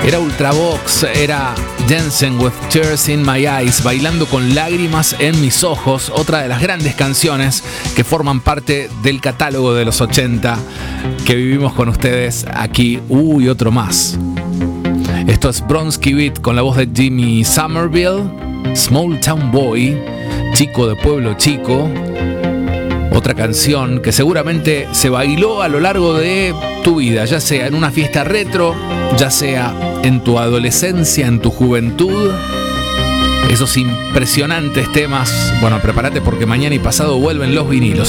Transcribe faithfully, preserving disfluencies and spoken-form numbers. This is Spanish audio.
Era Ultravox, era Dancing with Tears in My Eyes, bailando con lágrimas en mis ojos, otra de las grandes canciones que forman parte del catálogo de los ochenta que vivimos con ustedes aquí. Uy, otro más. Esto es Bronski Beat con la voz de Jimmy Somerville, Small Town Boy, chico de pueblo chico. Otra canción que seguramente se bailó a lo largo de tu vida, ya sea en una fiesta retro, ya sea en tu adolescencia, en tu juventud. Esos impresionantes temas. Bueno, prepárate porque mañana y pasado vuelven los vinilos.